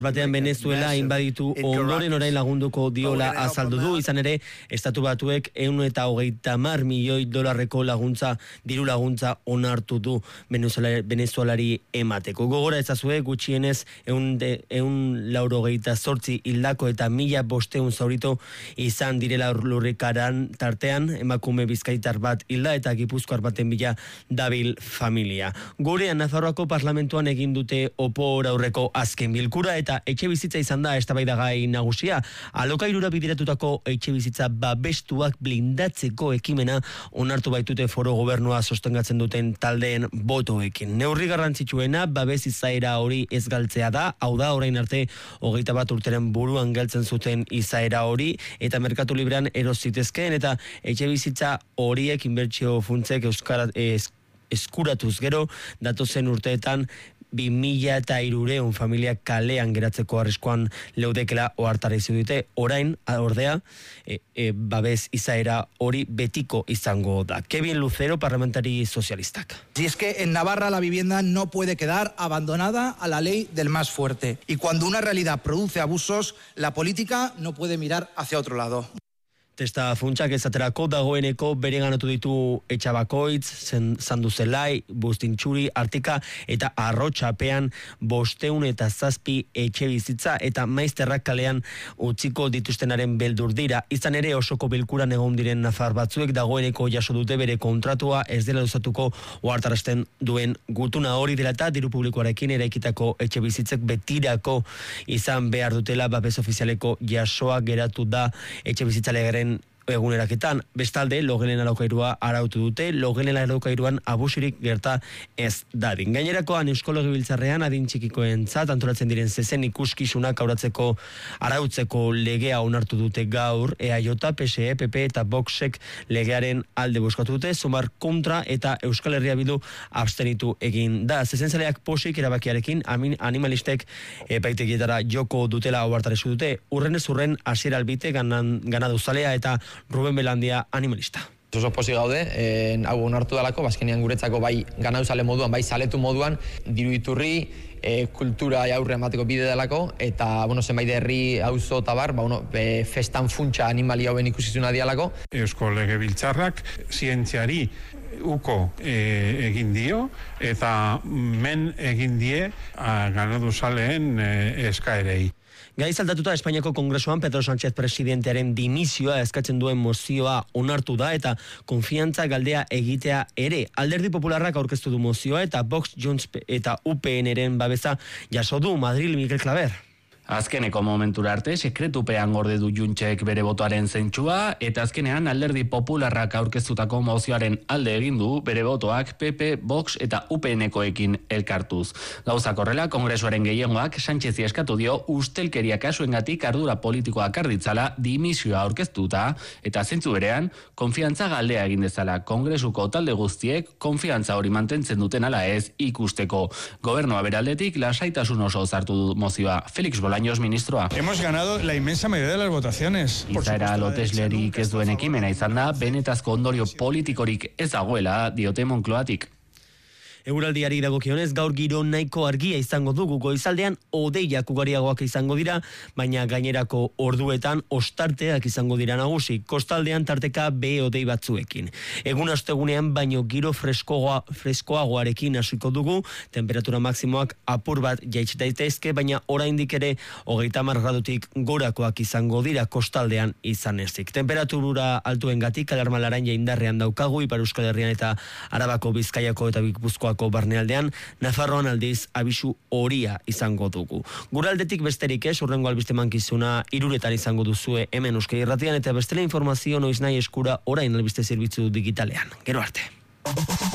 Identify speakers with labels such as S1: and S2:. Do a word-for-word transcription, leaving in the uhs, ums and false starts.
S1: batean Venezuela inbaditu ondoren orain lagunduko diola azaldu du, izan ere estatu batuek ehun eta hogeita hamar milioi dolarreko laguntza, diru laguntza onartu du Venezuelari emateko. Gogora ezazue gutxienez ehun laurogeita zortzi hildako eta mila bosteun zauritu izan direla lurrikaran tartean, emakume bizkaitar bat hilda eta gipuzkoar baten bila dabil familia. Gurean Nafarroako parlamentuan egin dute opor aurreko azken bilkura eta etxe bizitza izan da eztabaidagai nagusia. Alokairura bideratutako etxe bizitza babestuak blindatzeko ekimena onartu baitute foro gobernua sostengatzen duten taldeen botoekin. Neurri garrantzitsuena babes izaera hori ez galtzea da, hau da orain arte hogeita bat urteren buruan galtzen zuten izaera hori eta merkatu librean eros zitezkeen eta etxe bizitza horiek inbertsio funtzek euskara ez, eskuratuz gero datozen urteetan bi mila eta hirureun familiak kalean geratzeko arriskuan leudekela ohartarazi dute. Orain, ordea, e, e, babes izaera hori betiko izango da. Kevin Lucero, parlamentari sozialistak.
S2: Si es que en Navarra la vivienda no puede quedar abandonada a la ley del más fuerte. Y cuando una realidad produce abusos, la política no puede mirar hacia otro lado.
S1: Testa funtsak ezaterako dagoeneko bereganatu ditu Etxabakoitz, Sanduzelai, Bustintxuri, Artika eta Arrotxapean bosteun eta zazpi etxe bizitza eta Maizterrak kalean utziko dituztenaren beldur dira. Izan ere osoko bilkuran egon diren nafar batzuek dagoeneko jaso dute bere kontratua ez dela luzatuko ohartarazten duen gutuna hori dela eta diru publikoarekin eraikitako etxe bizitzek betirako izan behar dutela babes ofizialeko jasoa geratu da etxe bizitza legearen eguneraketan. Bestalde, logelen alokairua arautu dute, logelen alokairuan abusirik gerta ez dadin. Gainerakoan Euskal Legebiltzarrean adin txikikoen zat antolatzen diren zezen ikuskizunak auratzeko arautzeko legea onartu dute gaur, E A J, P S E, P P eta Voxek legearen alde bozkatu dute, Somar kontra eta Euskal Herria Bildu abstenitu egin da. Zezenzaleak posik erabakiarekin animalistek epaitegietara joko dutela ohartarazi dute. Urrenez urren hasiera albite ganaduzalea eta Ruben Belandia animalista.
S3: Oso posi gaude, eh, hau onartu dalako, bazkenean guretzako bai ganaduzale moduan, bai zaletu moduan, diru iturri, e, kultura aurre emateko bide delako, eta bueno, zenbait herri auzo eta bar, ba, bueno, e, festan funtsa animali hauen ikusizuna dialako.
S4: Eusko Legebiltzarrak zientziari uko e, egin dio, eta men egin die ganaduzaleen e, eskaerei.
S1: Gai saltatuta Espainiako Kongresuan Pedro Sánchez presidentearen dimisioa eskatzen duen mozioa onartu da eta konfiantza galdea egitea ere. Alderdi Popularrak aurkeztu du mozioa eta Vox, Junts eta U P N-ren babesa jaso du. Madril, Mikel Klaver.
S5: Azkeneko momentura arte sekretupean gorde du Juntsek bere botoaren zentsua eta azkenean Alderdi Popularrak aurkeztutako mozioaren alde egin du bere botoak P P, Vox eta U P N-koekin elkartuz. Gauzak horrela, Kongresuaren gehiengoak Sánchezi eskatu dio ustelkeria kasuengatik ardura politikoak arditzala dimisioa aurkeztuta eta zentzu berean konfiantza galdea egin dezala Kongresuko talde guztiek konfiantza hori mantentzen duten ala ez ikusteko. Gobernua beraldetik lasaitasun oso sartu du mozioa. Felix Bolaños, ministroa.
S6: Hemos ganado la inmensa mayoría de las votaciones.
S5: Izaera loteslerik ez duen ekimena izan da, benetazko ondorio politikorik ez dagoela, diote Moncloatik.
S1: Eguraldiari dagokionez gaur giro nahiko argia izango dugu, goizaldean hodeiak ugariagoak izango dira, baina gainerako orduetan ostarteak izango dira nagusi, kostaldean tarteka behe hodei batzuekin. Egun ostegunean baino giro freskoa, freskoagoarekin hasiko dugu, temperatura maksimoak apur bat jaitsi daitezke, baina oraindik ere hogeita hamar gradutik gorakoak izango dira kostaldean izan ezik. Temperatura altuengatik alarma laranja indarrean daukagu Ipar Euskal Herrian eta Arabako, Bizkaiako eta Gipuzkoako barnealdean, Nafarroan aldiz abisu horia izango dugu. Guraldetik besterik ez, urrengo albiste mankizuna hiruretan izango duzue hemen Euskadi Irratian eta bestela informazio noiz nahi eskura orain albiste zerbitzu digitalean. Gero arte.